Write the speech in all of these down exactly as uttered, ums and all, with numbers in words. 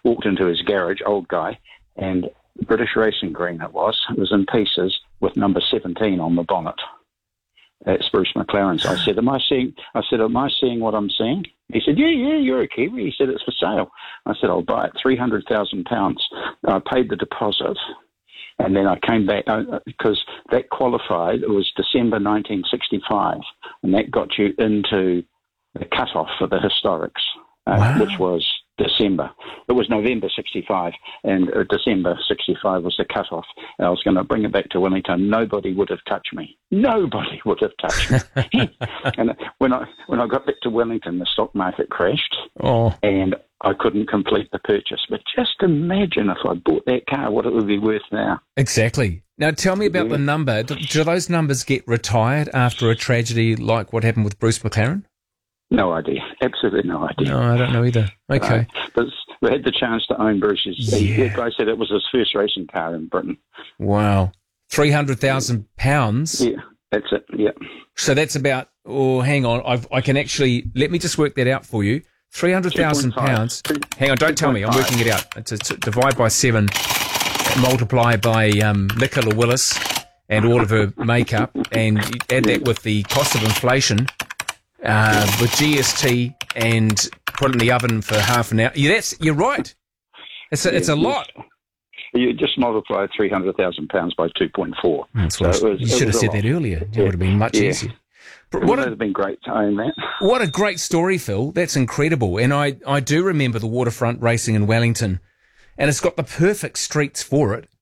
walked into his garage, old guy, and British Racing Green it was. It was in pieces with number seventeen on the bonnet. It's Bruce McLaren's. I said, am I seeing, I said, am I seeing what I'm seeing? He said, yeah, yeah, you're a Kiwi. He said, it's for sale. I said, I'll buy it, three hundred thousand pounds. I paid the deposit, and then I came back, because uh, that qualified, it was December nineteen sixty-five, and that got you into the cut-off for the historics, uh, wow. which was December. It was November sixty-five, and uh, December sixty-five was the cut-off. And I was going to bring it back to Wellington. Nobody would have touched me. Nobody would have touched me. And when I when I got back to Wellington, the stock market crashed, oh. and I couldn't complete the purchase. But just imagine if I bought that car, what it would be worth now. Exactly. Now, tell me about yeah. the number. Do, do those numbers get retired after a tragedy like what happened with Bruce McLaren? No idea. Absolutely no idea. No, I don't know either. Okay. Uh, but we had the chance to own Bruce's. Yeah. The guy said it was his first racing car in Britain. Wow. three hundred thousand pounds? Yeah, that's it. Yeah. So that's about, oh, hang on. I've, I can actually, let me just work that out for you. three hundred thousand pounds. Hang on, don't tell me. I'm working it out. It's a, it's a divide by seven, multiply by um, Nicola Willis and all of her makeup, and you add that with the cost of inflation. Uh, with G S T and put it in the oven for half an hour. Yeah, that's, you're right. It's a, it's a lot. You just multiply three hundred thousand pounds by two point four. That's so right. Was, you should have said that earlier. It yeah. would have been much yeah. easier. But what it would have been great to own that. What a great story, Phil. That's incredible. And I, I do remember the waterfront racing in Wellington, and it's got the perfect streets for it.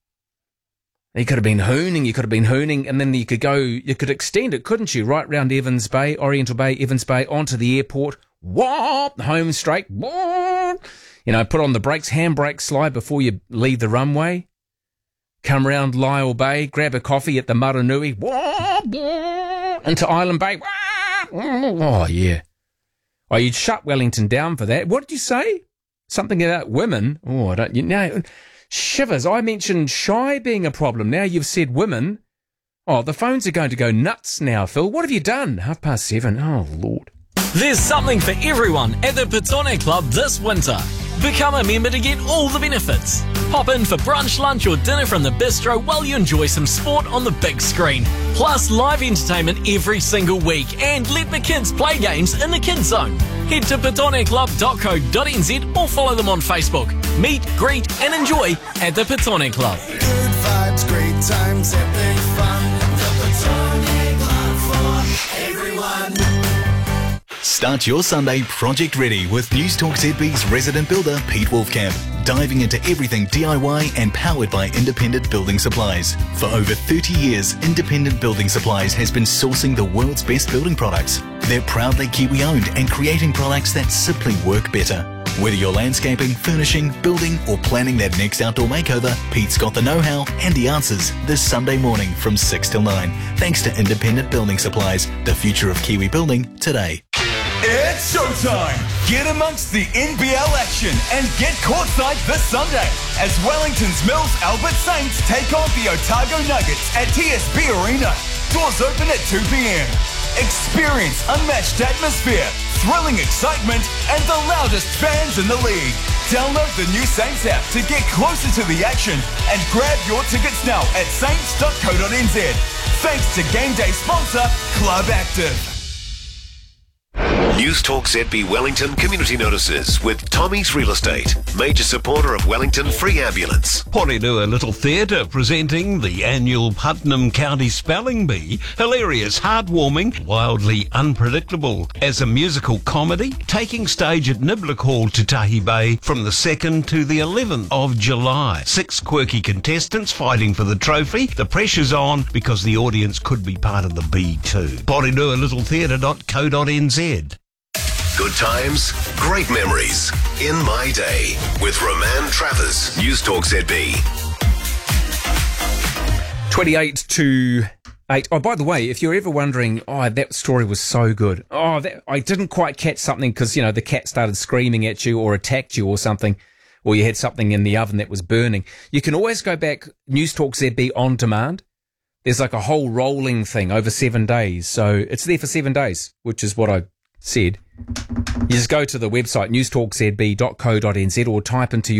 You could have been hooning, you could have been hooning, and then you could go, you could extend it, couldn't you? Right round Evans Bay, Oriental Bay, Evans Bay, onto the airport, whoop, home straight, whoop. You know, put on the brakes, handbrake slide before you leave the runway, come round Lyell Bay, grab a coffee at the Maranui, whoop, whoop, into Island Bay, whoop. Oh, yeah. Oh, you'd shut Wellington down for that. What did you say? Something about women? Oh, I don't, you know... Shivers, I mentioned shy being a problem. Now you've said women. Oh, the phones are going to go nuts now, Phil. What have you done? Half past seven. Oh, Lord. There's something for everyone at the Petone Club this winter. Become a member to get all the benefits. Pop in for brunch, lunch or dinner from the bistro while you enjoy some sport on the big screen. Plus live entertainment every single week, and let the kids play games in the kids zone. Head to petone club dot co dot n z or follow them on Facebook. Meet, greet and enjoy at the Petone Club. Good vibes, great times, epic fun. The Petone Club for everyone. Start your Sunday project ready with News Talk Z B's resident builder Pete Wolfcamp, diving into everything D I Y and powered by Independent Building Supplies. For over thirty years, Independent Building Supplies has been sourcing the world's best building products. They're proudly Kiwi owned and creating products that simply work better. Whether you're landscaping, furnishing, building or planning that next outdoor makeover, Pete's got the know-how and the answers this Sunday morning from six till nine. Thanks to Independent Building Supplies, the future of Kiwi building today. It's showtime! Get amongst the N B L action and get courtside this Sunday as Wellington's Mills Albert Saints take on the Otago Nuggets at T S B Arena. Doors open at two p.m. Experience unmatched atmosphere, thrilling excitement, and the loudest fans in the league. Download the new Saints app to get closer to the action and grab your tickets now at saints dot co dot n z. Thanks to game day sponsor Club Active. News Talk Z B Wellington Community Notices with Tommy's Real Estate, major supporter of Wellington Free Ambulance. Porirua Little Theatre presenting the annual Putnam County Spelling Bee. Hilarious, heartwarming, wildly unpredictable. As a musical comedy, taking stage at Niblick Hall, Tutahi Bay from the second to the eleventh of July. Six quirky contestants fighting for the trophy. The pressure's on because the audience could be part of the bee too. porirua little theatre dot co dot n z. Good times, great memories. In My Day with Roman Travers. News Talk Z B. twenty-eight to eight. Oh, by the way, if you're ever wondering, oh, that story was so good. Oh, that, I didn't quite catch something because, you know, the cat started screaming at you or attacked you or something, or you had something in the oven that was burning. You can always go back, News Talk Z B on demand. There's like a whole rolling thing over seven days. So it's there for seven days, which is what I said. You just go to the website news talk z b dot co dot n z or type into your